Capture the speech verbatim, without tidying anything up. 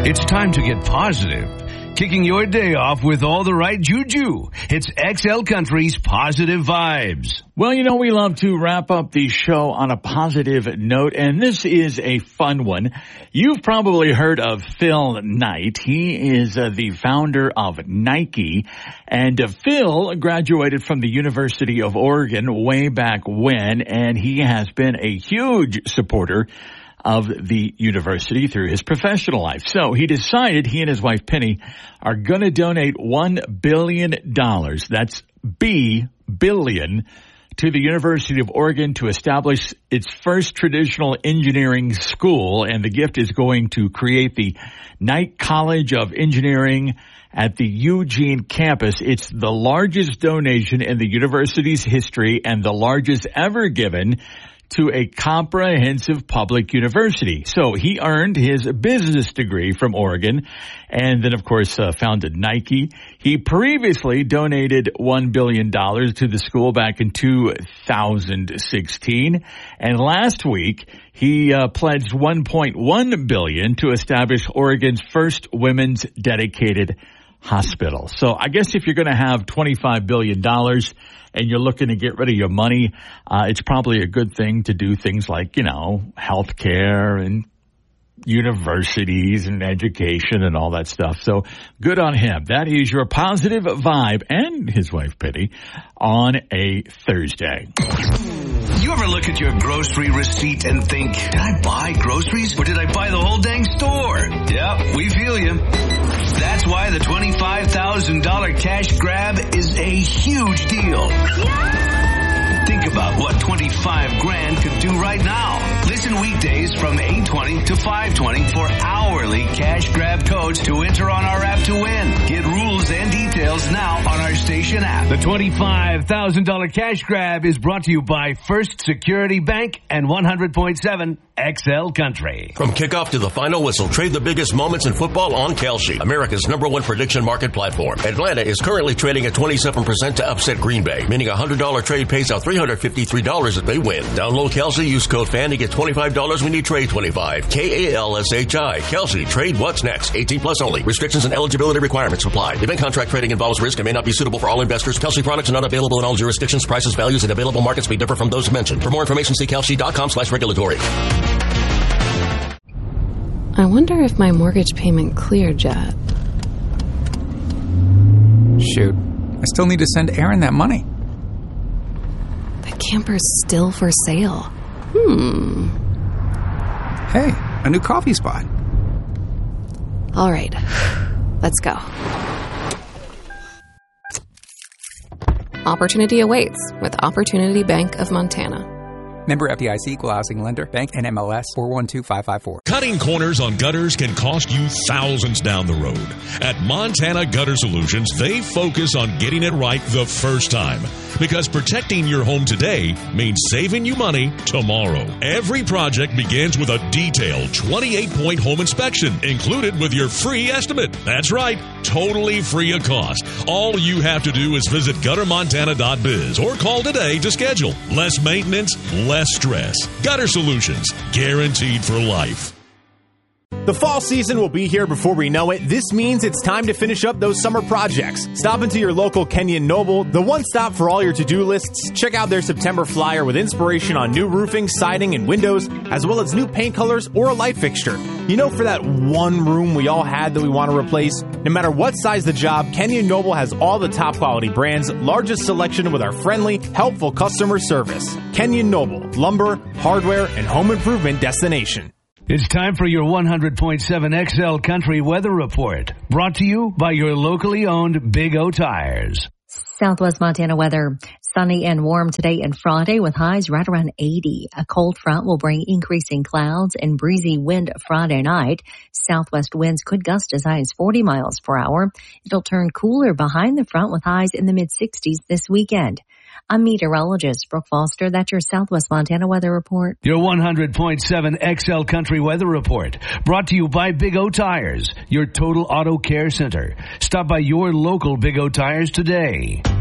It's time to get positive. Kicking your day off with all the right juju. It's X L Country's Positive Vibes. Well, you know, we love to wrap up the show on a positive note, and this is a fun one. You've probably heard of Phil Knight. He is uh, the founder of Nike, and uh, Phil graduated from the University of Oregon way back when, and he has been a huge supporter of the university through his professional life. So he decided he and his wife Penny are going to donate one billion dollars. That's B, billion, to the University of Oregon to establish its first traditional engineering school. And the gift is going to create the Knight College of Engineering at the Eugene campus. It's the largest donation in the university's history and the largest ever given to a comprehensive public university. So he earned his business degree from Oregon and then, of course, uh, founded Nike. He previously donated one billion dollars to the school back in two thousand sixteen. And last week, he uh, pledged one point one billion dollars to establish Oregon's first women's dedicated hospital. So I guess if you're going to have twenty-five billion dollars and you're looking to get rid of your money, uh, it's probably a good thing to do things like, you know, healthcare and universities and education and all that stuff. So good on him. That is your positive vibe and his wife, Penny, on a Thursday. You ever look at your grocery receipt and think, did I buy groceries or did I buy the whole dang store? Yep, we feel you. That's why the twenty-five thousand dollars cash grab is a huge deal. Yeah! Think about what twenty-five grand could do right now. Listen weekdays from eight twenty to five twenty for hourly cash grab codes to enter on our app to win. Get rules and details now on our station app. The twenty-five thousand dollars cash grab is brought to you by First Security Bank and one hundred point seven X L Country. From kickoff to the final whistle, trade the biggest moments in football on Kalshi, America's number one prediction market platform. Atlanta is currently trading at twenty-seven percent to upset Green Bay, meaning a one hundred dollars trade pays out three hundred fifty-three dollars if they win. Download Kalshi, use code FAN to get twenty-five dollars when you trade twenty-five. K A L S H I. Kalshi. Trade what's next. eighteen plus only. Restrictions and eligibility requirements apply. Event contract trading involves risk and may not be suitable for all investors. Kalshi products are not available in all jurisdictions. Prices, values, and available markets may differ from those mentioned. For more information, see Kalshi.com slash regulatory. I wonder if my mortgage payment cleared yet. Shoot, I still need to send Aaron that money. The camper's still for sale. Hmm. Hey, a new coffee spot. All right, let's go. Opportunity awaits with Opportunity Bank of Montana. Member F D I C, Equal Housing Lender, Bank N M L S four one two five five four. Cutting corners on gutters can cost you thousands down the road. At Montana Gutter Solutions, they focus on getting it right the first time. Because protecting your home today means saving you money tomorrow. Every project begins with a detailed twenty-eight point home inspection included with your free estimate. That's right, totally free of cost. All you have to do is visit gutter montana dot biz or call today to schedule. Less maintenance, less stress. Gutter Solutions, guaranteed for life. The fall season will be here before we know it. This means it's time to finish up those summer projects. Stop into your local Kenyon Noble, the one stop for all your to-do lists. Check out their September flyer with inspiration on new roofing, siding, and windows, as well as new paint colors or a light fixture. You know, for that one room we all had that we want to replace, no matter what size the job, Kenyon Noble has all the top quality brands, largest selection with our friendly, helpful customer service. Kenyon Noble, lumber, hardware, and home improvement destination. It's time for your one hundred point seven X L Country Weather Report, brought to you by your locally owned Big O Tires. Southwest Montana weather. Sunny and warm today and Friday with highs right around eighty. A cold front will bring increasing clouds and breezy wind Friday night. Southwest winds could gust as high as forty miles per hour. It'll turn cooler behind the front with highs in the mid-sixties this weekend. I'm meteorologist Brooke Foster. That's your Southwest Montana weather report. Your one hundred point seven X L Country Weather Report, brought to you by Big O Tires, your total auto care center. Stop by your local Big O Tires today.